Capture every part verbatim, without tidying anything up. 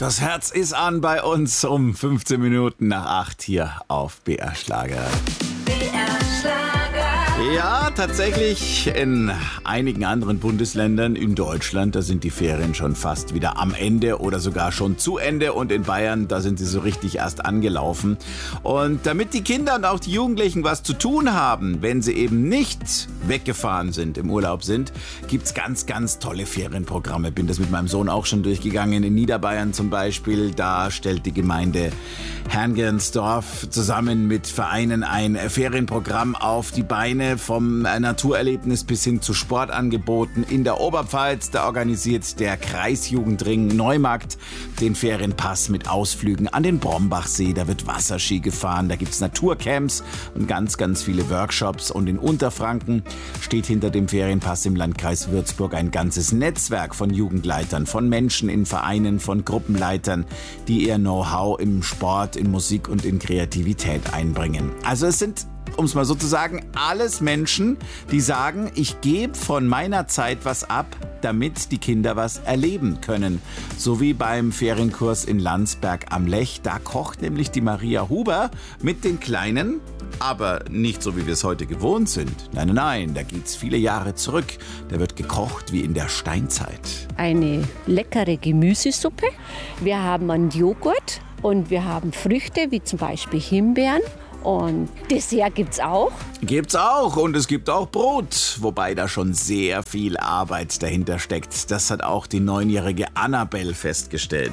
Das Herz ist an bei uns um fünfzehn Minuten nach acht hier auf B R Schlager. B R Schlager. Ja, tatsächlich in einigen anderen Bundesländern in Deutschland, da sind die Ferien schon fast wieder am Ende oder sogar schon zu Ende. Und in Bayern, da sind sie so richtig erst angelaufen. Und damit die Kinder und auch die Jugendlichen was zu tun haben, wenn sie eben nicht weggefahren sind, im Urlaub sind, gibt's ganz, ganz tolle Ferienprogramme. Bin das mit meinem Sohn auch schon durchgegangen. In Niederbayern zum Beispiel, da stellt die Gemeinde Herrngensdorf zusammen mit Vereinen ein Ferienprogramm auf die Beine, vom Naturerlebnis bis hin zu Sportangeboten. In der Oberpfalz, da organisiert der Kreisjugendring Neumarkt den Ferienpass mit Ausflügen an den Brombachsee. Da wird Wasserski gefahren, da gibt's Naturcamps und ganz, ganz viele Workshops. Und in Unterfranken steht hinter dem Ferienpass im Landkreis Würzburg ein ganzes Netzwerk von Jugendleitern, von Menschen in Vereinen, von Gruppenleitern, die ihr Know-how im Sport, in Musik und in Kreativität einbringen. Also es sind, um es mal so zu sagen, alles Menschen, die sagen, ich gebe von meiner Zeit was ab, damit die Kinder was erleben können. So wie beim Ferienkurs in Landsberg am Lech. Da kocht nämlich die Maria Huber mit den Kleinen, aber nicht so, wie wir es heute gewohnt sind. Nein, nein, nein, da geht's viele Jahre zurück. Da wird gekocht wie in der Steinzeit. Eine leckere Gemüsesuppe. Wir haben einen Joghurt und wir haben Früchte, wie zum Beispiel Himbeeren. Und Dessert gibt's auch. Gibt's auch und es gibt auch Brot, wobei da schon sehr viel Arbeit dahinter steckt. Das hat auch die neunjährige Annabelle festgestellt.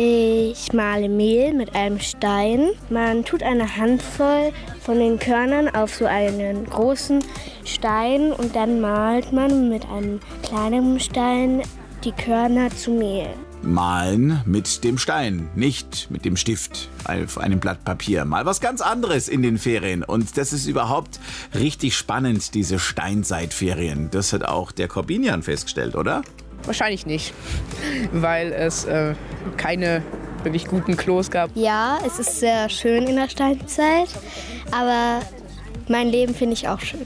Ich male Mehl mit einem Stein. Man tut eine Handvoll von den Körnern auf so einen großen Stein und dann malt man mit einem kleinen Stein die Körner zu Mehl. Malen mit dem Stein, nicht mit dem Stift auf einem Blatt Papier. Mal was ganz anderes in den Ferien. Und das ist überhaupt richtig spannend, diese Steinzeitferien. Das hat auch der Corbinian festgestellt, oder? Wahrscheinlich nicht, weil es äh, keine wirklich guten Klos gab. Ja, es ist sehr schön in der Steinzeit, aber mein Leben finde ich auch schön.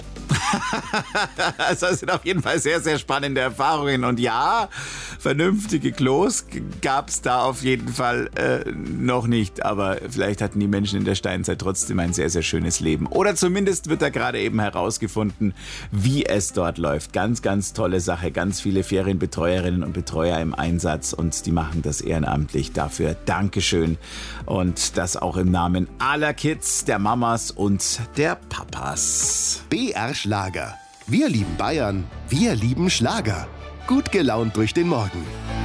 Das sind auf jeden Fall sehr, sehr spannende Erfahrungen. Und ja, vernünftige Klos gab es da auf jeden Fall äh, noch nicht. Aber vielleicht hatten die Menschen in der Steinzeit trotzdem ein sehr, sehr schönes Leben. Oder zumindest wird da gerade eben herausgefunden, wie es dort läuft. Ganz, ganz tolle Sache. Ganz viele Ferienbetreuerinnen und Betreuer im Einsatz. Und die machen das ehrenamtlich. Dafür Dankeschön. Und das auch im Namen aller Kids, der Mamas und der Papas. B R Schlager. Wir lieben Bayern, wir lieben Schlager. Gut gelaunt durch den Morgen.